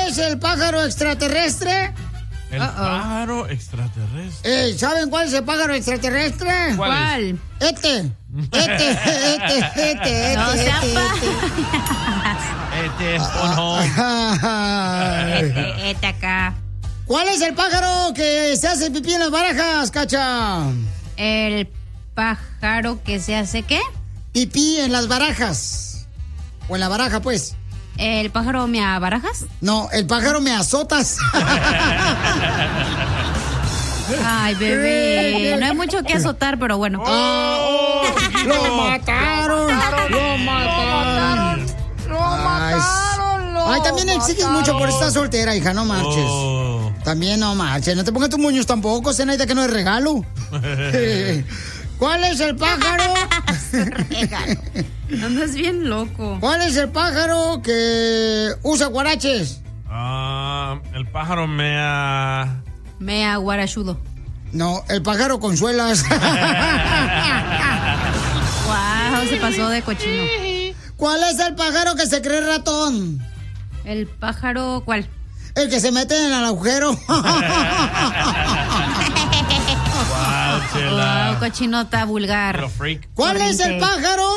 es el pájaro extraterrestre? El pájaro extraterrestre. ¿Saben cuál es el pájaro extraterrestre? ¿Cuál? Este. No sea Este acá. ¿Cuál es el pájaro que se hace pipí en las barajas, Cacha? El pájaro que se hace, ¿qué? Pipí en las barajas. O en la baraja, pues. ¿El pájaro me abarajas? No, el pájaro me azotas. Ay, bebé. No hay mucho que azotar, pero bueno. ¡Lo mataron! Ay, también exiges mucho por estar soltera, hija, no marches. También no marches. No te pongas tus moños tampoco, Zenaida, que no es regalo. ¿Cuál es el pájaro? Regalo. Andas bien loco. ¿Cuál es el pájaro que usa guaraches? El pájaro mea guarachudo. No, el pájaro con suelas. Wow, se pasó de cochino. ¿Cuál es el pájaro que se cree ratón? ¿El pájaro cuál? El que se mete en el agujero. Wow, cochinota vulgar. ¿Cuál es el pájaro?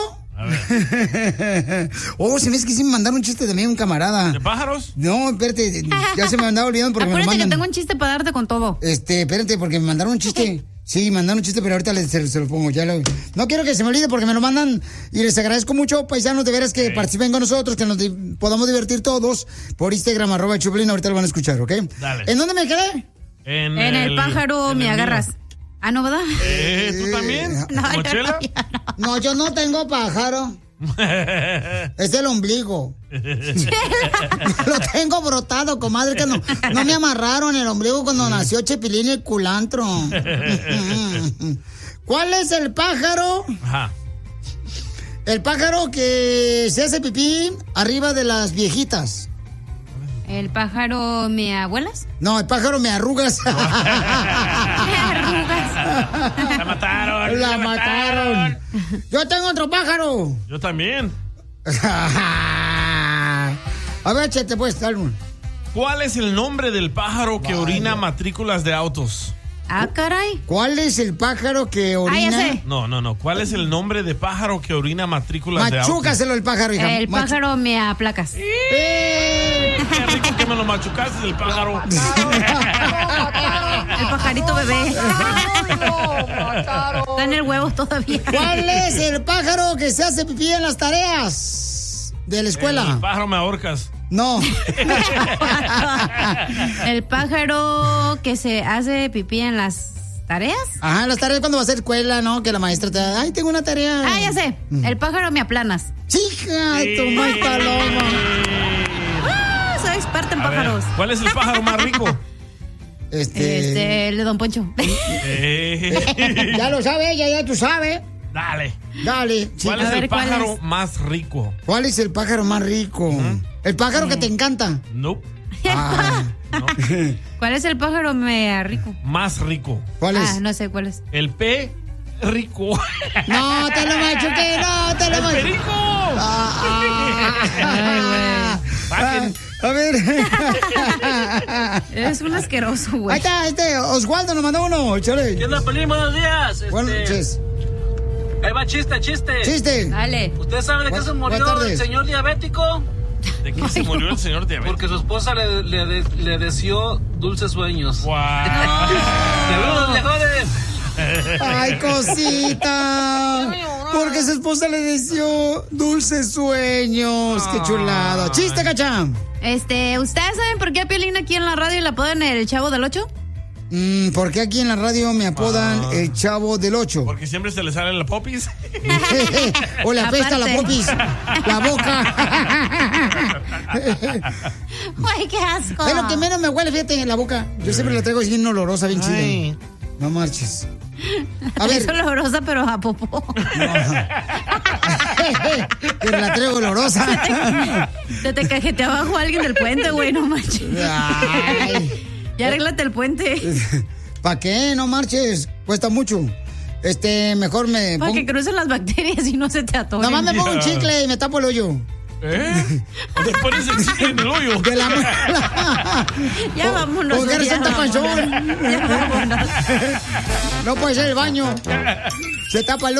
Se me es que sí me mandaron un chiste también un camarada. ¿De pájaros? No, espérate, ya se me andaba olvidando porque acuérdate me mandan... que tengo un chiste para darte con todo. Espérate, porque me mandaron un chiste. Sí, mandaron un chiste, pero ahorita se lo pongo. No quiero que se me olvide porque me lo mandan y les agradezco mucho, paisanos, de veras que participen con nosotros, que nos podamos divertir todos por Instagram, @Choplin, ahorita lo van a escuchar, ¿ok? Dale. ¿En dónde me quedé? En el pájaro me agarras. Mío. Ah, ¿no, verdad? ¿Tú también? No, ¿Mochela? No, yo no tengo pájaro. Es el ombligo. Lo tengo brotado, comadre, que no me amarraron el ombligo cuando nació Chepilín y el culantro. ¿Cuál es el pájaro? Ajá. El pájaro que se hace pipí arriba de las viejitas. ¿El pájaro me abuelas? No, el pájaro me arrugas. Me arrugas. La mataron. La mataron. Yo tengo otro pájaro. Yo también. A ver, chete, pues, tal. ¿Cuál es el nombre del pájaro que orina matrículas de autos? Ah, caray. ¿Cuál es el pájaro que orina? Ya sé. No. ¿Cuál es el nombre de pájaro que orina matrículas de autos? Machúcaselo el pájaro, hija. El pájaro me aplacas. Qué rico que me lo machucaste el pájaro. El pajarito bebé. Está en el huevo todavía. ¿Cuál es el pájaro que se hace pipí en las tareas de la escuela? El pájaro me ahorcas. No. El pájaro que se hace pipí en las tareas. Ajá, las tareas cuando va a hacer escuela, ¿no? Que la maestra te da, ay, tengo una tarea. Ah, ya sé. El pájaro me aplanas. Chica, tu mal paloma. Soy experta en A ver, pájaros. ¿cuál es el pájaro más rico? El de Don Poncho. Ya lo sabe ella, ya tú sabes. Dale. ¿Cuál es el pájaro más rico? ¿Cuál es el pájaro más rico? ¿El pájaro que te encanta? Nope. No. ¿Cuál es el pájaro rico? Más rico. ¿Cuál es? No sé cuál es. El P rico. No, te lo machuqué, no, te lo machuqué. ¡Perico! A ver. Es un asqueroso, güey. Ahí está, Oswaldo nos mandó uno, chale. ¿Qué onda, Pelín? Buenos días. Buenas noches. Ahí va chiste. Chiste. Dale. ¿Usted sabe de qué se murió el señor diabético? ¿De qué se murió el señor diabético? Porque su esposa le deseó dulces sueños. ¡Wow! ¡Saludos, viejones! Ay, cosita. Porque su esposa le deseó dulces sueños. Qué chulado. Chiste, Cacha. ¿Ustedes saben por qué a Piolín aquí en la radio le apodan el Chavo del 8? ¿Por qué aquí en la radio me apodan el Chavo del 8? Porque siempre se le sale la popis. O le apesta la popis. La boca. Ay, qué asco. Es lo que menos me huele, fíjate, en la boca. Yo siempre la traigo bien olorosa, bien chida. No marches. A ver. Es olorosa, pero a popó. Pero la traigo olorosa. Se te cajetea abajo alguien del puente, güey, no manches. Ay. Ya arréglate el puente. ¿Para qué? No marches. Cuesta mucho. Mejor me Para pongo... que crucen las bacterias y no se te atoren. Nomás me pongo un chicle y me tapo el hoyo. ¿Te pones el chicle en el hoyo? De la muela. Ya vámonos. Porque eres un tapanzón. Ya vámonos. No puede ser el baño. Se tapa el